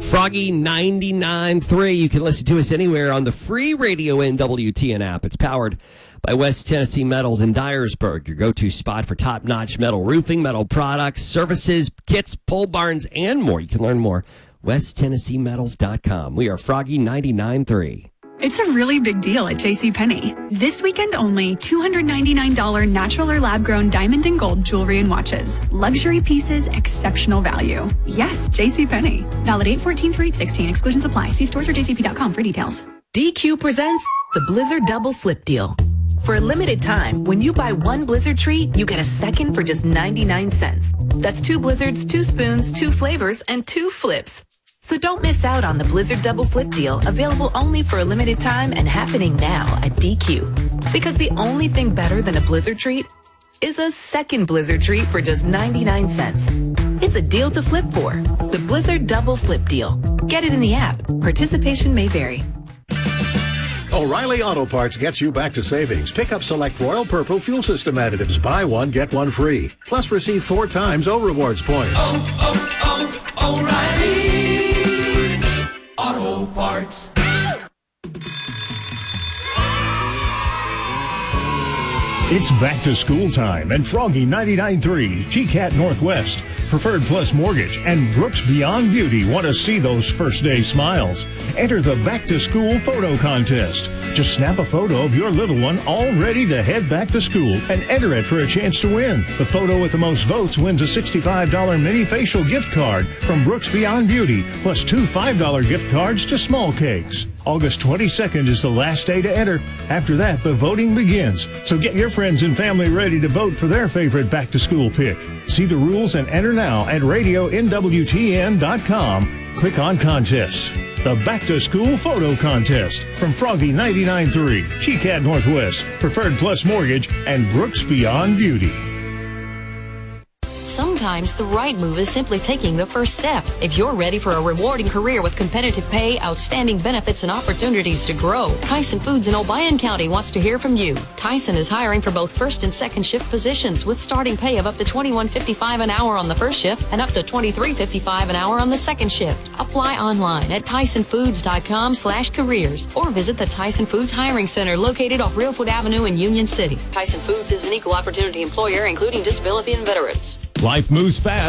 Froggy 99.3. You can listen to us anywhere on the free Radio NWTN app. It's powered by West Tennessee Metals in Dyersburg, your go-to spot for top-notch metal roofing, metal products, services, kits, pole barns, and more. You can learn more. WestTennesseeMetals.com. We are Froggy 99.3. It's a really big deal at JCPenney. This weekend only, $299 natural or lab-grown diamond and gold jewelry and watches. Luxury pieces, exceptional value. Yes, JCPenney. Valid 8/14 through 8/16. Exclusions apply. See stores or jcp.com for details. DQ presents the Blizzard Double Flip Deal. For a limited time, when you buy one Blizzard treat, you get a second for just 99 cents. That's 2 Blizzards, 2 spoons, 2 flavors, and 2 flips. So don't miss out on the Blizzard Double Flip Deal, available only for a limited time and happening now at DQ. Because the only thing better than a Blizzard treat is a second Blizzard treat for just 99 cents. It's a deal to flip for. The Blizzard Double Flip Deal. Get it in the app. Participation may vary. O'Reilly Auto Parts gets you back to savings. Pick up select Royal Purple fuel system additives. Buy one, get one free. Plus receive 4 times O-Rewards points. O'Reilly Auto Parts. It's back to school time, and Froggy 99.3, TCAT Northwest, Preferred Plus Mortgage, and Brooks Beyond Beauty want to see those first day smiles. Enter the back to school photo contest. Just snap a photo of your little one all ready to head back to school and enter it for a chance to win. The photo with the most votes wins a $65 mini facial gift card from Brooks Beyond Beauty, plus 2 $5 gift cards to Small Cakes. August 22nd is the last day to enter. After that, the voting begins. So get your friends and family ready to vote for their favorite back-to-school pick. See the rules and enter now at radionwtn.com. Click on Contests. The Back-to-School Photo Contest from Froggy 99.3, TCAT Northwest, Preferred Plus Mortgage, and Brooks Beyond Beauty. Sometimes the right move is simply taking the first step. If you're ready for a rewarding career with competitive pay, outstanding benefits, and opportunities to grow, Tyson Foods in Obion County wants to hear from you. Tyson is hiring for both first and second shift positions with starting pay of up to $21.55 an hour on the first shift and up to $23.55 an hour on the second shift. Apply online at TysonFoods.com/careers or visit the Tyson Foods Hiring Center located off Reelfoot Avenue in Union City. Tyson Foods is an equal opportunity employer, including disability and veterans. Life moves fast.